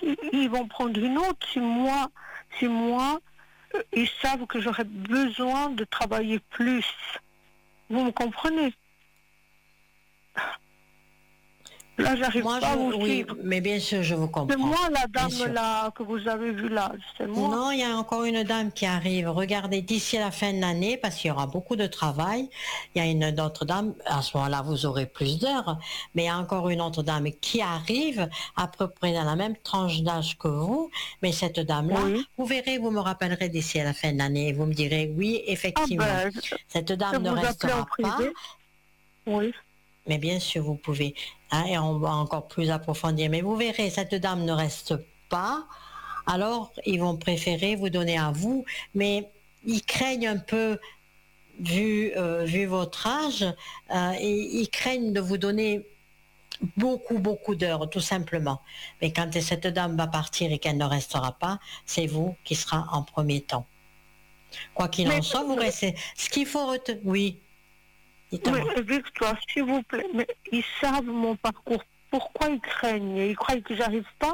ils vont prendre une autre si moi, ils savent que j'aurais besoin de travailler plus. Vous me comprenez? Là, j'arrive pas à vous suivre. Mais bien sûr, je vous comprends. C'est moi, la dame là, que vous avez vue là, c'est moi. Non, il y a encore une dame qui arrive. Regardez, d'ici la fin de l'année, parce qu'il y aura beaucoup de travail, il y a une autre dame, à ce moment-là, vous aurez plus d'heures, mais il y a encore une autre dame qui arrive, à peu près dans la même tranche d'âge que vous, mais cette dame-là, vous verrez, vous me rappellerez d'ici à la fin de l'année, et vous me direz, oui, effectivement, cette dame ne restera pas. Oui. Mais bien sûr, vous pouvez, hein, et on va encore plus approfondir. Mais vous verrez, cette dame ne reste pas. Alors, ils vont préférer vous donner à vous. Mais ils craignent un peu, vu votre âge, ils craignent de vous donner beaucoup d'heures, tout simplement. Mais quand cette dame va partir et qu'elle ne restera pas, c'est vous qui sera en premier temps. Quoi qu'il en soit, vous restez. Ce qu'il faut retenir... Oui. Mais Victoire, s'il vous plaît, mais ils savent mon parcours. Pourquoi ils craignent? Ils croient que j'arrive pas?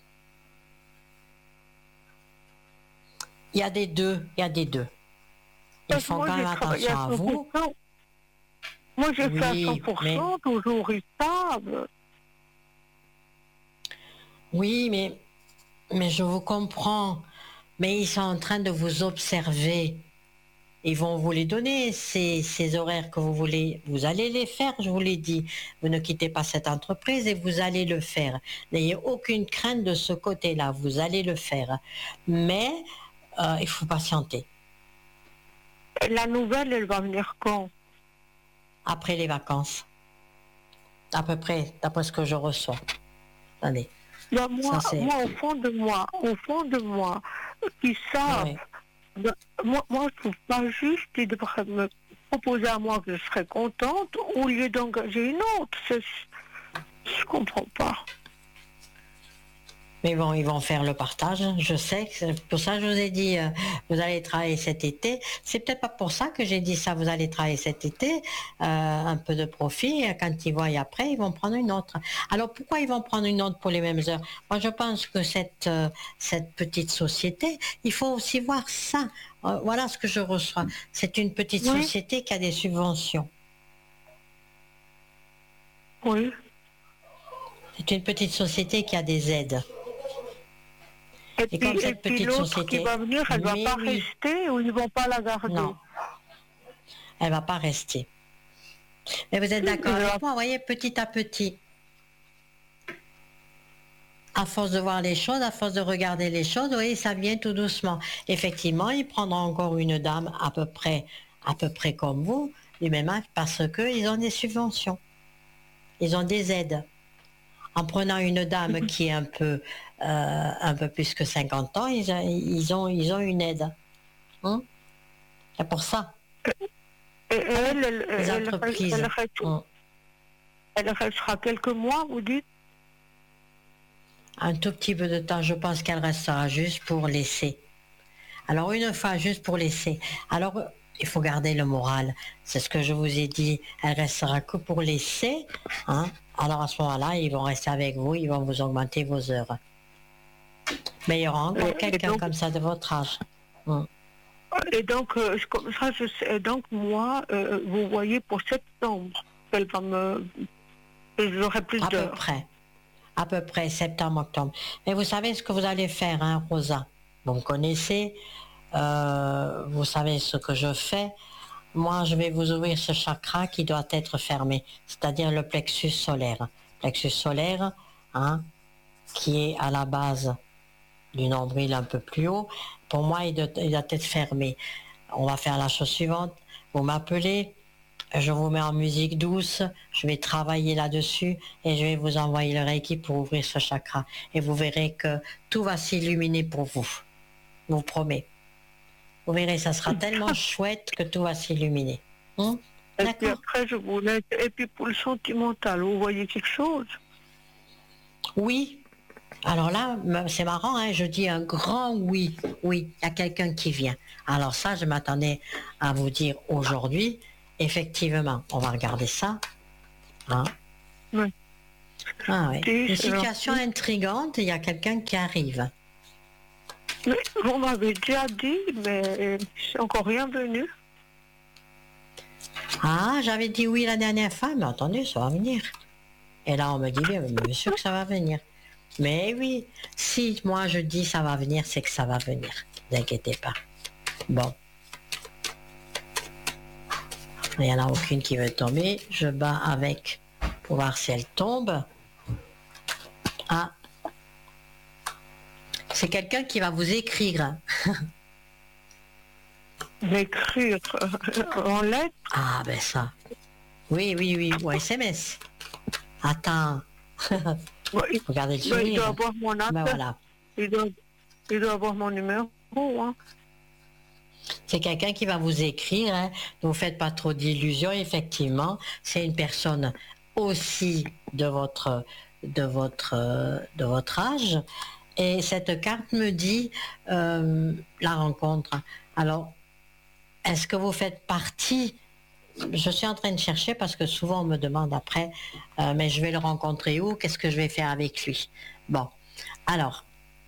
Il y a des deux. Ils font quand même attention à vous. Moi, j'ai fait à 100%, toujours ils savent. Oui, mais je vous comprends. Mais ils sont en train de vous observer. Ils vont vous les donner, ces horaires que vous voulez. Vous allez les faire, je vous l'ai dit. Vous ne quittez pas cette entreprise et vous allez le faire. N'ayez aucune crainte de ce côté-là. Vous allez le faire. Mais il faut patienter. La nouvelle, elle va venir quand? Après les vacances. À peu près, d'après ce que je reçois. Attendez. Ben moi, au fond de moi, qui savent... Oui. Moi, je trouve pas juste qu'ils devraient me proposer à moi que je serais contente au lieu d'engager une autre. Je comprends pas. Mais bon, ils vont faire le partage. Je sais, pour ça que je vous ai dit, vous allez travailler cet été. C'est peut-être pas pour ça que j'ai dit ça, vous allez travailler cet été, un peu de profit. Quand ils voient après, ils vont prendre une autre. Alors pourquoi ils vont prendre une autre pour les mêmes heures? Moi, je pense que cette petite société, il faut aussi voir ça. Voilà ce que je reçois. C'est une petite société qui a des subventions. Oui. C'est une petite société qui a des aides. Et comme cette petite société qui va venir, elle ne va pas rester ou ils ne vont pas la garder? Non, elle ne va pas rester. Mais vous êtes d'accord avec moi, vous voyez, petit à petit, à force de voir les choses, à force de regarder les choses, vous voyez, ça vient tout doucement. Effectivement, ils prendront encore une dame à peu près comme vous, du même âge, parce qu'ils ont des subventions. Ils ont des aides. En prenant une dame qui est un peu plus que 50 ans, ils ont une aide. Hein? C'est pour ça. Et elle restera quelques mois, vous dites? Un tout petit peu de temps, je pense qu'elle restera juste pour laisser. Alors une fois, juste pour laisser. Alors, il faut garder le moral. C'est ce que je vous ai dit. Elle restera que pour laisser. Hein? Alors à ce moment-là, ils vont rester avec vous, ils vont vous augmenter vos heures. Mais il y aura encore quelqu'un comme ça de votre âge. Et donc, comme ça, je sais. Donc, moi, vous voyez, pour septembre, elle va me... J'aurai plus d'heures. À peu près, septembre, octobre. Mais vous savez ce que vous allez faire, hein, Rosa? Vous me connaissez, vous savez ce que je fais. Moi, je vais vous ouvrir ce chakra qui doit être fermé, c'est-à-dire le plexus solaire. Plexus solaire, hein, qui est à la base du nombril un peu plus haut. Pour moi, il doit être fermé. On va faire la chose suivante. Vous m'appelez, je vous mets en musique douce, je vais travailler là-dessus et je vais vous envoyer le Reiki pour ouvrir ce chakra. Et vous verrez que tout va s'illuminer pour vous. Je vous promets. Vous verrez, ça sera tellement chouette que tout va s'illuminer. Et puis après, je vous laisse. Et puis pour le sentimental, vous voyez quelque chose? Oui. Alors là, c'est marrant, hein, je dis un grand oui. Oui, il y a quelqu'un qui vient. Alors ça, je m'attendais à vous dire aujourd'hui. Effectivement, on va regarder ça. Hein. Oui. Ah oui. Une situation intrigante, il y a quelqu'un qui arrive. Mais vous m'avez déjà dit, mais c'est encore rien venu. Ah, j'avais dit oui la dernière fois, mais attendez, ça va venir. Et là, on me dit bien, bien sûr que ça va venir. Mais oui, si moi je dis ça va venir, c'est que ça va venir. Ne vous inquiétez pas. Bon. Il n'y en a aucune qui veut tomber. Je bats avec pour voir si elle tombe. Ah. C'est quelqu'un qui va vous écrire. M'écrire en lettres? Ah ben ça. Oui, ou SMS. Attends. Oui. Regardez le sourire. Il doit avoir mon appel. Ben voilà. Il doit avoir mon numéro. Hein. C'est quelqu'un qui va vous écrire. Hein. Ne vous faites pas trop d'illusions. Effectivement, c'est une personne aussi de votre âge. Et cette carte me dit la rencontre. Alors, est-ce que vous faites partie? Je suis en train de chercher parce que souvent on me demande après, mais je vais le rencontrer où? Qu'est-ce que je vais faire avec lui? Bon, alors,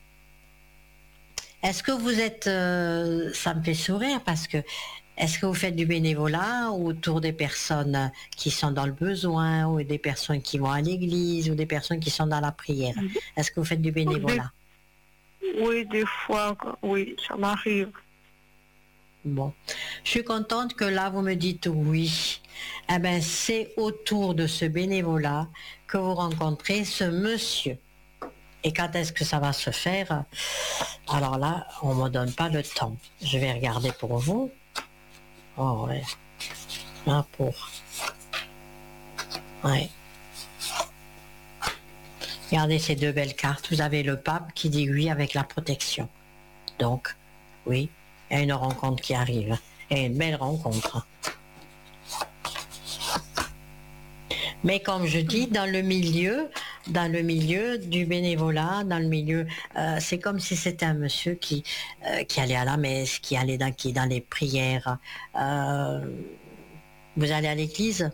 est-ce que vous êtes, ça me fait sourire parce que, est-ce que vous faites du bénévolat autour des personnes qui sont dans le besoin ou des personnes qui vont à l'église ou des personnes qui sont dans la prière? Est-ce que vous faites du bénévolat? Oui, des fois, oui, ça m'arrive. Bon, je suis contente que là vous me dites oui. Eh bien, c'est autour de ce bénévolat que vous rencontrez ce monsieur. Et quand est-ce que ça va se faire? Alors là, on ne me donne pas le temps. Je vais regarder pour vous. Oh ouais. Là pour. Ouais. Regardez ces deux belles cartes. Vous avez le pape qui dit oui avec la protection. Donc, oui. Il y a une rencontre qui arrive, et une belle rencontre. Mais comme je dis, dans le milieu du bénévolat, dans le milieu, c'est comme si c'était un monsieur qui allait à la messe, qui allait dans les prières. Vous allez à l'église?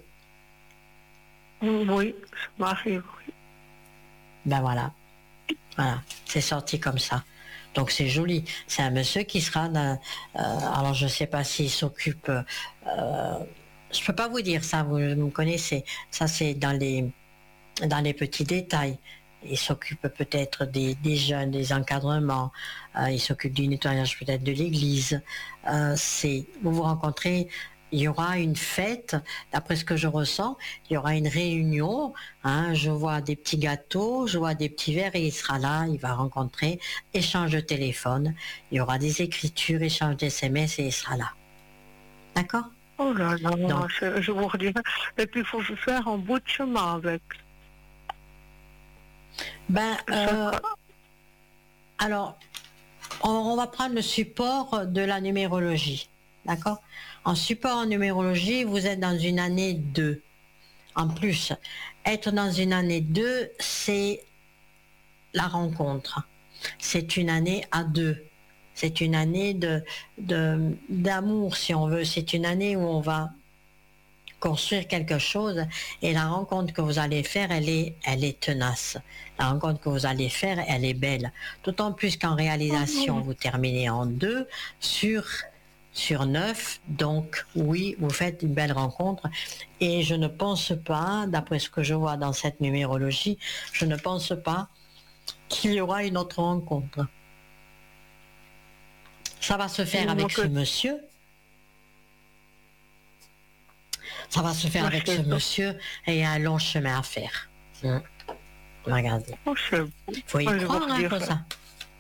Oui, ça m'arrive, oui. Ben voilà, c'est sorti comme ça. Donc c'est joli. C'est un monsieur qui sera dans... alors je ne sais pas s'il s'occupe... je ne peux pas vous dire ça, vous me connaissez. Ça c'est dans les petits détails. Il s'occupe peut-être des jeunes, des encadrements. Il s'occupe du nettoyage peut-être de l'église. Vous vous rencontrez... Il y aura une fête, d'après ce que je ressens, il y aura une réunion, hein, je vois des petits gâteaux, je vois des petits verres et il sera là, il va rencontrer, échange de téléphone, il y aura des écritures, échange d'SMS et il sera là. D'accord? Oh là là, donc, je vous redirai. Et puis il faut faire un bout de chemin avec. Alors, on va prendre le support de la numérologie. D'accord? En support en numérologie, vous êtes dans une année 2. En plus, être dans une année 2, c'est la rencontre. C'est une année à 2. C'est une année d'amour, si on veut. C'est une année où on va construire quelque chose et la rencontre que vous allez faire, elle est tenace. La rencontre que vous allez faire, elle est belle. D'autant plus qu'en réalisation, vous terminez en 2 sur 9, donc oui, vous faites une belle rencontre et je ne pense pas, d'après ce que je vois dans cette numérologie, je ne pense pas qu'il y aura une autre rencontre. Ça va se faire avec ce monsieur. Ça va se faire avec ce monsieur et il y a un long chemin à faire. Regardez. Il faut y croire un peu ça.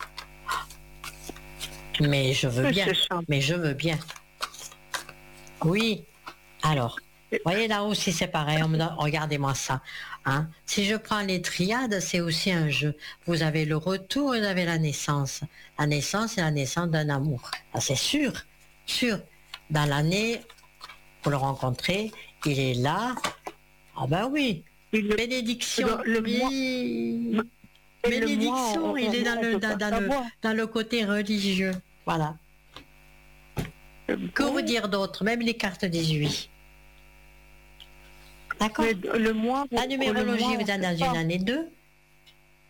Mais je veux bien. Oui. Alors, voyez là aussi c'est pareil. Regardez-moi ça. Hein. Si je prends les triades, c'est aussi un jeu. Vous avez le retour et vous avez la naissance. La naissance, c'est la naissance d'un amour. Ah, c'est sûr. Dans l'année, vous le rencontrez, il est là. Ah ben oui. Bénédiction. Bénédiction, il est dans le côté religieux. Voilà. Que vous dire d'autre? Même les cartes 18. D'accord. Mais le mois... La numérologie, vous êtes dans une année 2.